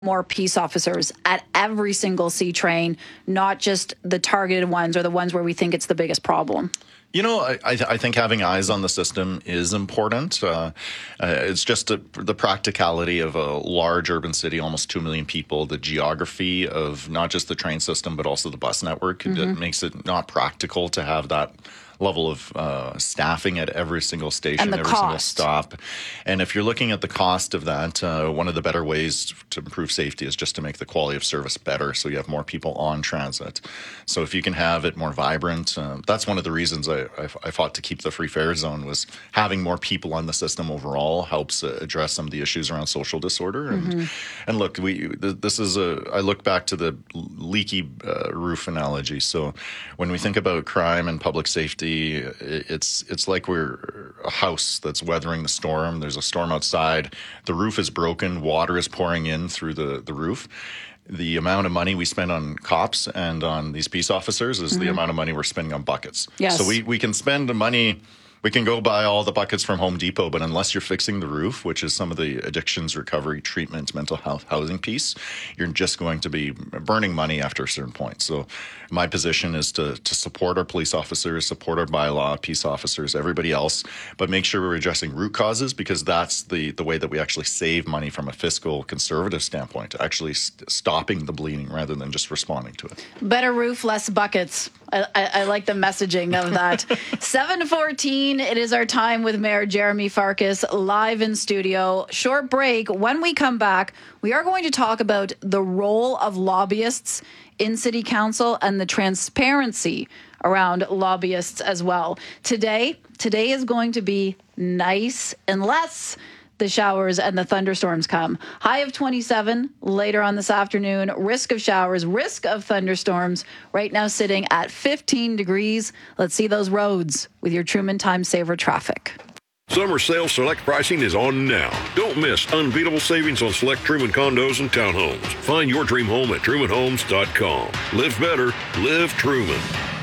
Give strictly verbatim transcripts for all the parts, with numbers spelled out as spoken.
more peace officers at every single C train, not just the targeted ones or the ones where we think it's the biggest problem? You know, I, I, th- I think having eyes on the system is important. Uh, uh, it's just a, the practicality of a large urban city, almost two million people, the geography of not just the train system, but also the bus network. Mm-hmm. That makes it not practical to have that level of uh, staffing at every single station, every cost. single stop. And if you're looking at the cost of that, uh, one of the better ways to improve safety is just to make the quality of service better so you have more people on transit. So if you can have it more vibrant, uh, that's one of the reasons I, I, I fought to keep the free fare zone, was having more people on the system overall helps uh, address some of the issues around social disorder. And, mm-hmm. and look, we this is a, I look back to the leaky uh, roof analogy. So when we think about crime and public safety, It's it's like we're a house that's weathering the storm. There's a storm outside. The roof is broken. Water is pouring in through the, the roof. The amount of money we spend on cops and on these peace officers is mm-hmm. the amount of money we're spending on buckets. Yes. So we, we can spend the money. We can go buy all the buckets from Home Depot, but unless you're fixing the roof, which is some of the addictions, recovery, treatment, mental health, housing piece, you're just going to be burning money after a certain point. So my position is to to support our police officers, support our bylaw, peace officers, everybody else, but make sure we're addressing root causes, because that's the, the way that we actually save money from a fiscal conservative standpoint, actually st- stopping the bleeding rather than just responding to it. Better roof, less buckets. I, I, I like the messaging of that. seven fourteen, it is our time with Mayor Jeremy Farkas live in studio. Short break. When we come back, we are going to talk about the role of lobbyists in City Council and the transparency around lobbyists as well. Today, today is going to be nice unless the showers and the thunderstorms come. High of twenty-seven later on this afternoon. Risk of showers, risk of thunderstorms. Right now sitting at fifteen degrees. Let's see those roads with your Truman Time Saver traffic. Summer sales select pricing is on now. Don't miss unbeatable savings on select Truman condos and townhomes. Find your dream home at truman homes dot com. Live better. Live Truman.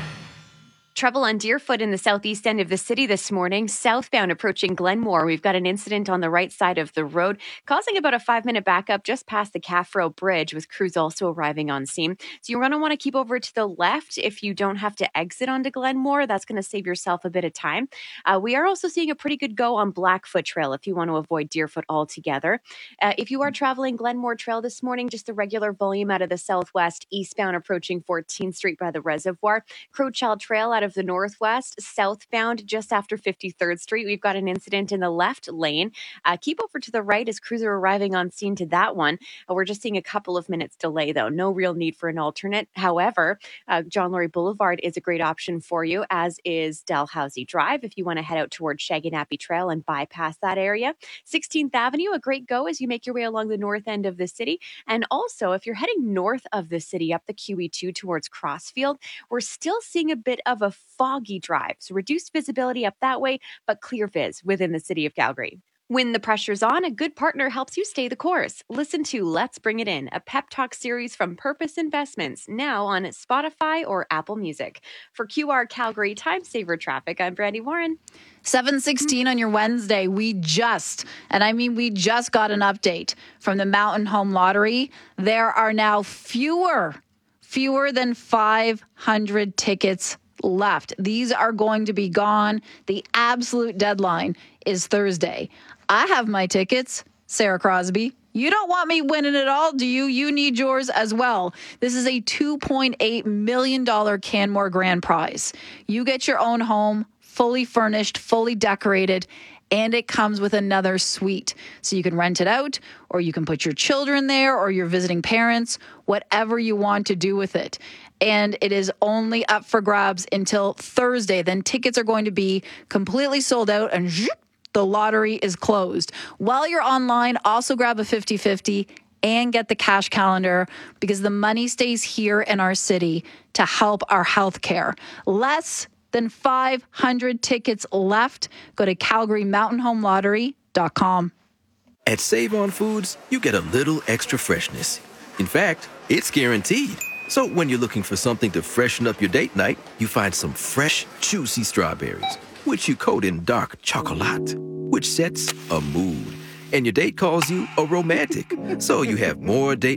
Trouble on Deerfoot in the southeast end of the city this morning, southbound approaching Glenmore. We've got an incident on the right side of the road, causing about a five-minute backup just past the Caffro Bridge, with crews also arriving on scene. So you're going to want to keep over to the left if you don't have to exit onto Glenmore. That's going to save yourself a bit of time. Uh, we are also seeing a pretty good go on Blackfoot Trail if you want to avoid Deerfoot altogether. Uh, if you are traveling Glenmore Trail this morning, just the regular volume out of the southwest, eastbound approaching fourteenth Street by the reservoir. Crowchild Trail out of the northwest, southbound just after fifty-third Street. We've got an incident in the left lane. Uh, keep over to the right as crews are arriving on scene to that one. Uh, we're just seeing a couple of minutes delay, though. No real need for an alternate. However, uh, John Laurie Boulevard is a great option for you, as is Dalhousie Drive if you want to head out towards Shaganappy Trail and bypass that area. sixteenth Avenue, a great go as you make your way along the north end of the city. And also, if you're heading north of the city up the Q E two towards Crossfield, we're still seeing a bit of a foggy drive. So reduced visibility up that way, but clear viz within the city of Calgary. When the pressure's on, a good partner helps you stay the course. Listen to Let's Bring It In, a pep talk series from Purpose Investments, now on Spotify or Apple Music. For Q R Calgary Time Saver Traffic, I'm Brandy Warren. seven sixteen on your Wednesday. We just, and I mean we just got an update from the Mountain Home Lottery. There are now fewer, fewer than five hundred tickets left. These are going to be gone. The absolute deadline is Thursday. I have my tickets, Sarah Crosby. You don't want me winning it all, do you? You need yours as well. This is a two point eight million dollars Canmore Grand Prize. You get your own home, fully furnished, fully decorated, and it comes with another suite. So you can rent it out, or you can put your children there, or your visiting parents, whatever you want to do with it. And it is only up for grabs until Thursday. Then tickets are going to be completely sold out, and zhoop, the lottery is closed. While you're online, also grab a fifty-fifty and get the cash calendar, because the money stays here in our city to help our healthcare. Less than five hundred tickets left. Go to calgary mountain home lottery dot com. At Save On Foods, you get a little extra freshness. In fact, it's guaranteed. So when you're looking for something to freshen up your date night, you find some fresh, juicy strawberries, which you coat in dark chocolate, which sets a mood. and your date calls you a romantic. So you have more date